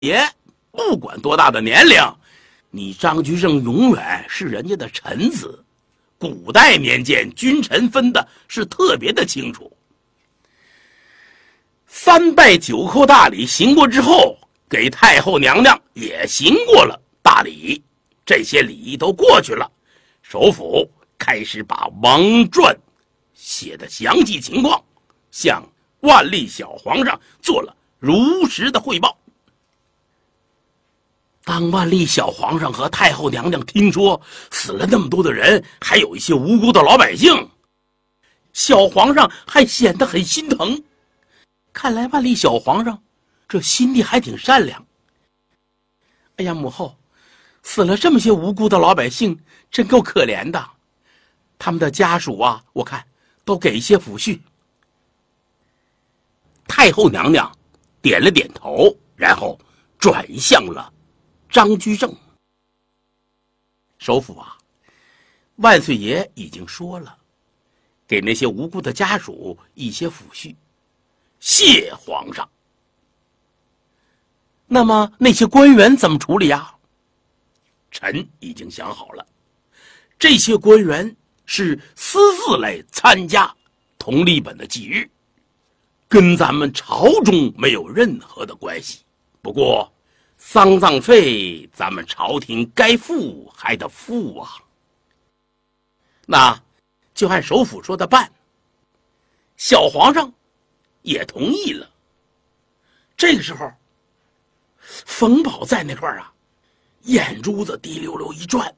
爷，不管多大的年龄，你张居正永远是人家的臣子。古代年间君臣分的是特别的清楚。3拜9叩大礼行过之后，给太后娘娘也行过了大礼，这些礼仪都过去了，首辅开始把王传写的详细情况向万历小皇上做了如实的汇报。当万历小皇上和太后娘娘听说死了那么多的人，还有一些无辜的老百姓，小皇上还显得很心疼。看来万历小皇上这心地还挺善良。哎呀，母后，死了这么些无辜的老百姓，真够可怜的。他们的家属啊，我看都给一些抚恤。太后娘娘点了点头，然后转向了张居正。首辅啊，万岁爷已经说了，给那些无辜的家属一些抚恤，谢皇上。那么那些官员怎么处理啊？臣已经想好了，这些官员是私自来参加同立本的忌日，跟咱们朝中没有任何的关系。不过丧葬费咱们朝廷该付还得付啊。那就按首辅说的办。小皇上也同意了。这个时候冯保在那块儿啊，眼珠子滴溜溜一转。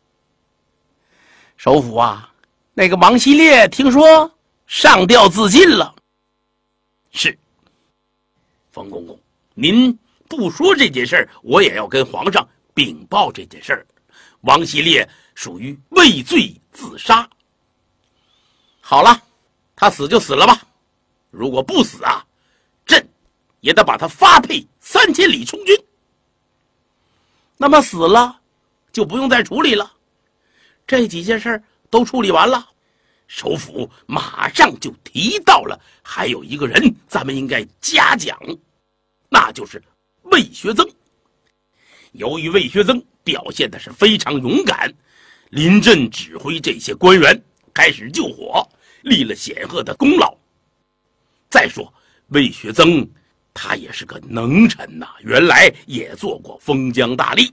首辅啊，那个王希烈听说上吊自尽了。是，冯公公，您不说这件事儿，我也要跟皇上禀报这件事儿。王希烈属于畏罪自杀。好了，他死就死了吧，如果不死啊，朕也得把他发配3000里充军。那么死了就不用再处理了，这几件事都处理完了。首辅马上就提到了还有一个人咱们应该嘉奖，那就是魏学增。由于魏学增表现的是非常勇敢，临阵指挥这些官员开始救火，立了显赫的功劳。再说魏学增他也是个能臣呐，原来也做过封疆大吏。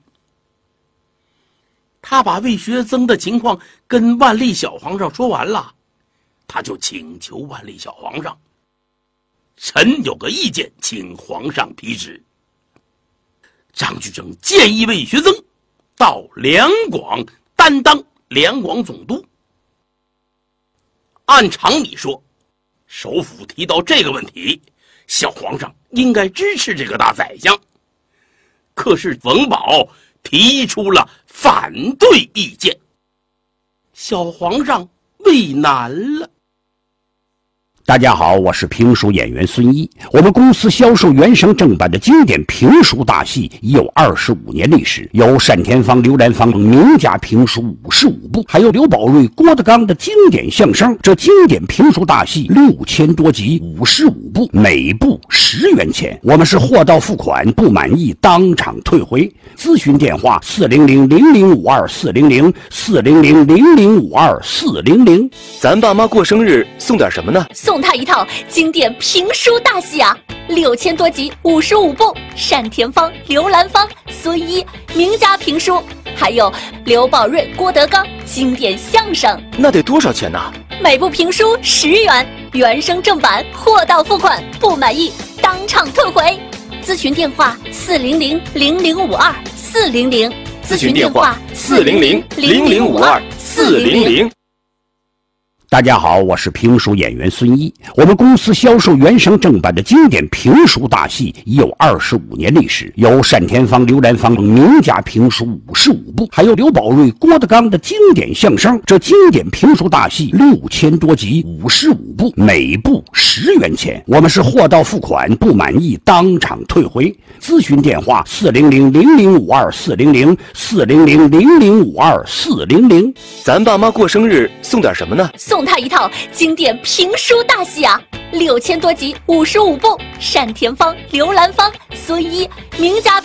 他把魏学增的情况跟万历小皇上说完了，他就请求万历小皇上，臣有个意见，请皇上批示。张居正建议魏学增到两广担当两广总督。按常理说，首辅提到这个问题，小皇上应该支持这个大宰相。可是冯保提出了反对意见，小皇上为难了。 大家好，我是评书演员孙一。我们公司销售原声正版的经典评书大戏已有25年历史，有单田芳、刘兰芳名家评书55部，还有刘宝瑞、郭德纲的经典相声。这经典评书大戏6000多集，55部，每部10元钱。我们是货到付款，不满意当场退回。咨询电话400-0052-400，400-0052-400。 咱爸妈过生日送点什么呢？ 送他一套经典评书大戏啊，6000多集，55部，单田芳、刘兰芳、孙一名家评书，还有刘宝瑞、郭德纲经典相声。 那得多少钱呢？ 每部评书10元，原声正版，货到付款，不满意当场退回。咨询电话400-0052-400， 咨询电话400-0052-400。 大家好，我是评书演员孙一。我们公司销售原声正版的经典评书大戏已有25年历史，有单田芳、刘兰芳名家评书55部，还有刘宝瑞、郭德纲的经典相声。这经典评书大戏6000多集，55部，每部10元钱。我们是货到付款，不满意当场退回。咨询电话400-0052-400，400-0052-400。 咱爸妈过生日送点什么呢？ 送送他一套经典评书大戏啊，6000多集，55部，单田芳、刘兰芳、孙一名家。